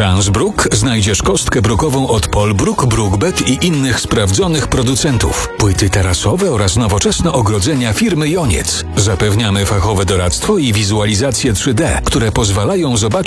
Transbruk znajdziesz kostkę brukową od Polbruk, Brookbet i innych sprawdzonych producentów. Płyty tarasowe oraz nowoczesne ogrodzenia firmy Joniec. Zapewniamy fachowe doradztwo i wizualizację 3D, które pozwalają zobaczyć